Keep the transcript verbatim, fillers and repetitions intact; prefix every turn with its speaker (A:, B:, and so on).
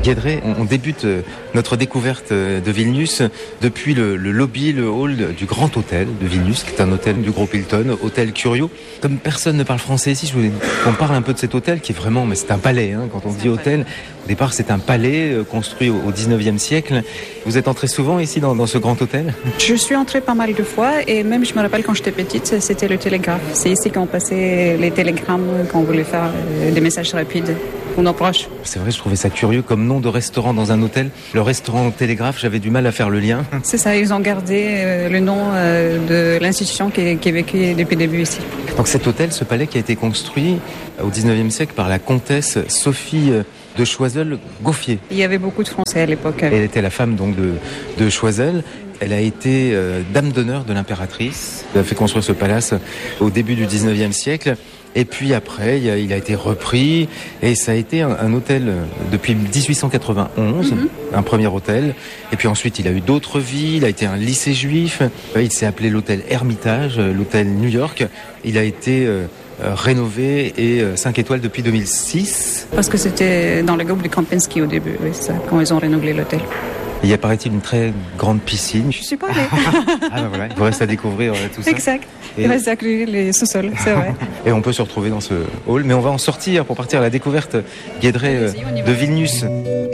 A: Guédré, on, on débute notre découverte de Vilnius depuis le, le lobby, le hall du Grand Hôtel de Vilnius, qui est un hôtel du groupe Hilton, hôtel Curio. Comme personne ne parle français ici, je voulais qu'on parle un peu de cet hôtel qui est vraiment, mais c'est un palais, hein, quand on dit hôtel. Au départ, c'est un palais euh, construit au, au dix-neuvième siècle. Vous êtes entré souvent ici dans, dans ce grand hôtel ?
B: Je suis entrée pas mal de fois et même je me rappelle quand j'étais petite, c'était le télégraphe. C'est ici qu'on passait les télégrammes, quand on voulait faire des messages rapides pour nos proches.
A: C'est vrai, je trouvais ça curieux comme nom de restaurant dans un hôtel. Le restaurant Télégraphe, j'avais du mal à faire le lien.
B: C'est ça, ils ont gardé euh, le nom euh, de l'institution qui, qui est vécue depuis le début ici.
A: Donc cet hôtel, ce palais qui a été construit au dix-neuvième siècle par la comtesse Sophie de Choiseul-Gauffier.
B: Il y avait beaucoup de Français à l'époque.
A: Elle était la femme donc de, de Choiseul. Elle a été euh, dame d'honneur de l'impératrice. Elle a fait construire ce palace au début du dix-neuvième siècle. Et puis après, il a, il a été repris et ça a été un, un hôtel depuis dix-huit cent quatre-vingt-onze, mm-hmm. un premier hôtel. Et puis ensuite, il a eu d'autres vies. Il a été un lycée juif. Il s'est appelé l'hôtel Hermitage, l'hôtel New York. Il a été euh, rénové et euh, cinq étoiles depuis deux mille six.
B: Parce que c'était dans le groupe de Kempinski au début, oui, ça, quand ils ont rénové l'hôtel.
A: Il y a, paraît-il, une très grande piscine.
B: Je suis pas allée.
A: Ah ben voilà, il vous reste à découvrir euh, tout ça.
B: Exact.
A: Et...
B: il reste à inclure les sous-sols, c'est vrai.
A: Et on peut se retrouver dans ce hall, mais on va en sortir pour partir à la découverte, Guédré, euh, de Vilnius.